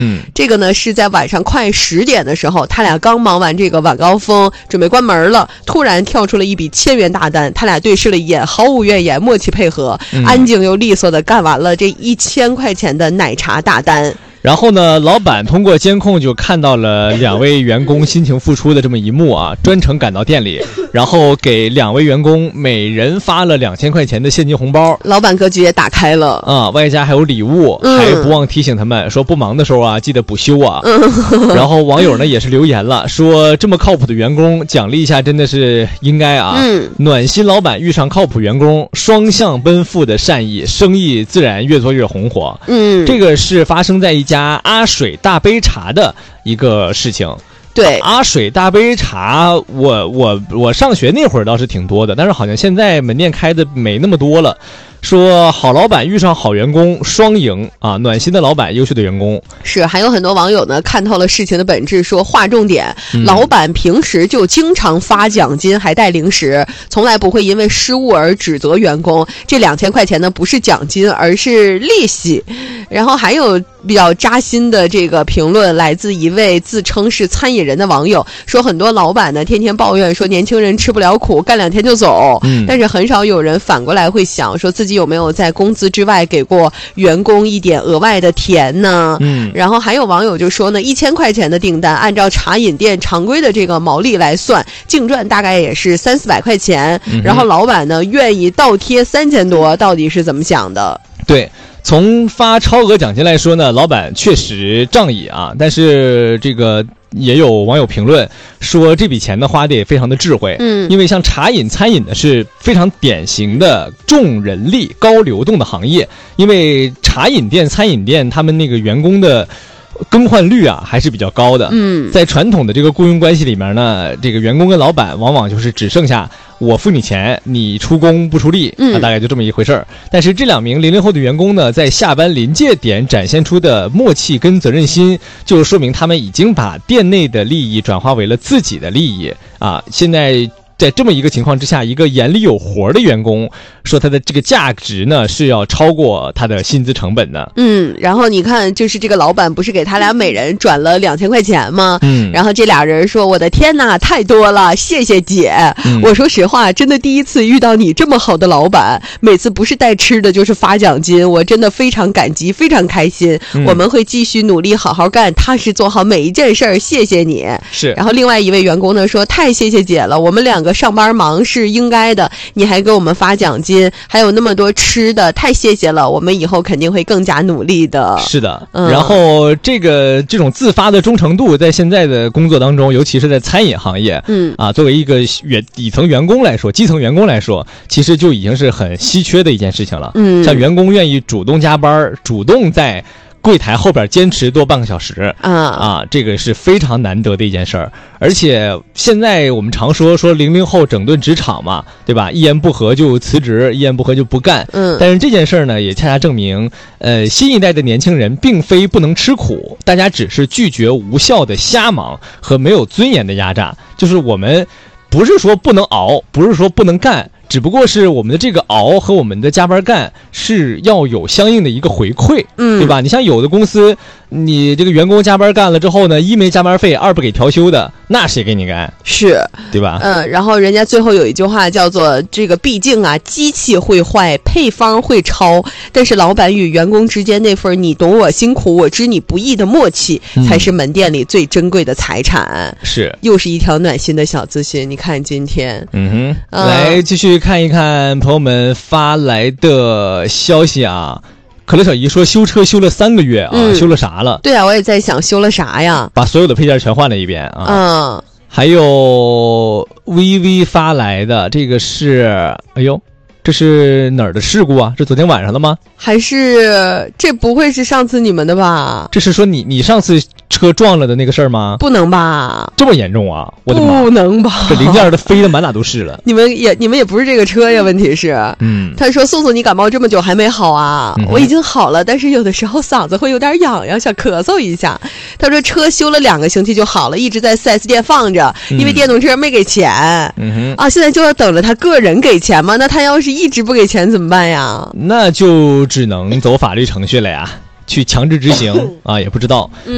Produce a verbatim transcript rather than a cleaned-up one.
嗯， 这个呢是在晚上快十点的时候，他俩刚忙完这个晚高峰，准备关门了，突然跳出了一笔千元大单，他俩对视了一眼，毫无怨言，默契配合，嗯、安静又利索的干完了这一千块钱的奶茶大单。 然后呢，老板通过监控就看到了两位员工辛勤付出的这么一幕啊，专程赶到店里，然后给两位员工每人发了两千块钱的现金红包。 老板格局也打开了啊，外加还有礼物，嗯、还不忘提醒他们说不忙的时候啊，记得补休啊。嗯、然后网友呢也是留言了，说这么靠谱的员工奖励一下真的是应该啊。嗯，暖心老板遇上靠谱员工，双向奔赴的善意，生意自然越做越红火。嗯，这个是发生在一家阿水大杯茶的一个事情。 对， 阿水大杯茶，我我我上学那会儿倒是挺多的，但是好像现在门店开的没那么多了。说好老板遇上好员工，双赢啊！暖心的老板，优秀的员工。 是，还有很多网友呢看透了事情的本质，说划重点，嗯、老板平时就经常发奖金，还带零食，从来不会因为失误而指责员工。这两千块钱呢，不是奖金，而是利息。然后还有比较扎心的这个评论，来自一位自称是餐饮人的网友，说很多老板呢天天抱怨说年轻人吃不了苦，干两天就走，嗯、但是很少有人反过来会想说自己有没有在工资之外给过员工一点额外的甜呢？嗯，然后还有网友就说呢，一千块钱的订单，按照茶饮店常规的这个毛利来算，净赚大概也是三四百块钱，嗯、然后老板呢愿意倒贴三千多，到底是怎么想的？ 对。从发超额奖金来说呢，老板确实仗义啊，但是这个也有网友评论说这笔钱呢花的也非常的智慧，嗯，因为像茶饮、餐饮呢是非常典型的重人力、高流动的行业，因为茶饮店、餐饮店他们那个员工的更换率啊还是比较高的。嗯，在传统的这个雇佣关系里面呢，这个员工跟老板往往就是只剩下我付你钱，你出工不出力，嗯，啊，大概就这么一回事儿。但是这两名零零后的员工呢，在下班临界点展现出的默契跟责任心，就说明他们已经把店内的利益转化为了自己的利益啊。现在在这么一个情况之下，一个眼里有活的员工说他的这个价值呢是要超过他的薪资成本的。 嗯，然后你看，就是这个老板不是给他俩每人转了两千块钱吗？嗯，然后这俩人说：“我的天哪，太多了，谢谢姐。嗯”我说实话，真的第一次遇到你这么好的老板，每次不是带吃的就是发奖金，我真的非常感激，非常开心。嗯、我们会继续努力，好好干，踏实做好每一件事儿。谢谢你。 是。 然后另外一位员工呢说：“太谢谢姐了，我们两个上班忙是应该的，你还给我们发奖金，还有那么多吃的，太谢谢了，我们以后肯定会更加努力的。” 是的，嗯、然后这个这种自发的忠诚度在现在的工作当中，尤其是在餐饮行业，嗯啊，作为一个员底层员工来说，基层员工来说，其实就已经是很稀缺的一件事情了。嗯，像员工愿意主动加班，主动在柜台后边坚持多半个小时啊啊，这个是非常难得的一件事儿。而且现在我们常说说零零后整顿职场嘛，对吧？一言不合就辞职，一言不合就不干。嗯，但是这件事儿呢，也恰恰证明，呃，新一代的年轻人并非不能吃苦，大家只是拒绝无效的瞎忙和没有尊严的压榨。就是我们不是说不能熬，不是说不能干。只不过是我们的这个熬和我们的加班干是要有相应的一个回馈，嗯，对吧？你像有的公司，你这个员工加班干了之后呢，一没加班费，二不给调休的，那谁给你干？ 是， 对吧？ 嗯，然后人家最后有一句话叫做这个，毕竟啊，机器会坏，配方会超，但是老板与员工之间那份你懂我辛苦，我知你不易的默契，嗯、才是门店里最珍贵的财产。 是， 又是一条暖心的小资讯。你看今天， 嗯哼，嗯来继续看一看朋友们发来的消息啊。可乐小姨说修车修了三个月啊，嗯、修了啥了？ 对啊，我也在想修了啥呀？ 把所有的配件全换了一遍啊。 嗯， 还有微微发来的这个是，哎呦，这是哪儿的事故啊？这昨天晚上的吗？ 还是这不会是上次你们的吧？ 这是说你你上次车撞了的那个事儿吗？ 不能吧？ 这么严重啊！我的妈！ 不能吧？ 这零件都飞得满哪都是了。 你们也你们也不是这个车呀？问题是，嗯，他说宋宋你感冒这么久还没好啊？嗯、我已经好了，但是有的时候嗓子会有点痒痒，想咳嗽一下。他说车修了两个星期就好了，一直在 四 S 店放着，因为电动车没给钱。嗯哼，啊，现在就要等着他个人给钱吗？那他要是一直不给钱怎么办呀？ 那就只能走法律程序了呀，去强制执行啊，也不知道。嗯。